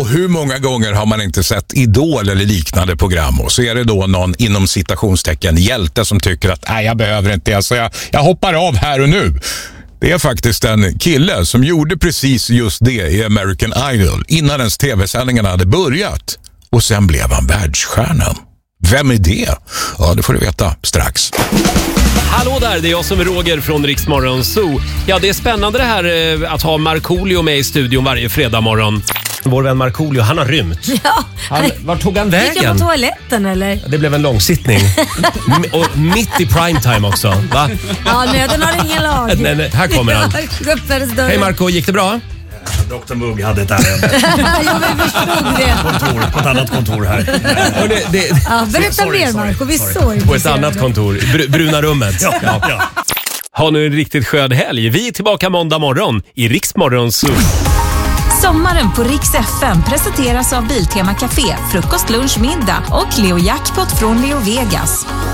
Och hur många gånger har man inte sett Idol eller liknande program, och så är det då någon inom citationstecken hjälte som tycker att nej, jag behöver inte, alltså jag hoppar av här och nu. Det är faktiskt en kille som gjorde precis just det i American Idol innan ens tv-sändningarna hade börjat. Och sen blev han världsstjärnan. Vem är det? Ja, det får du veta strax. Hallå där, det är jag som är Roger från Rix Morgon Zoo. Ja, det är spännande det här att ha Markoolio med i studion varje fredag morgon. Vår vän Markoolio, han har rymt. Ja. Var tog han vägen? Gick jag på toaletten eller? Det blev en långsittning. Och mitt i primetime också, va? Ja, nöden har ingen lag. Nej, här kommer han. Hej Marco, gick det bra? Dr. Mugg hade ett ärende. Ja, men förstod det. På ett annat kontor här. Ja, berätta mer Marco, vi såg. På ett annat kontor, bruna rummet. Ja. Ha nu en riktigt skön helg. Vi är tillbaka måndag morgon i Rix Morgon Zoo. Sommaren på Rix FM presenteras av Biltema Café, frukost, lunch, middag och Leo Jackpot från Leo Vegas.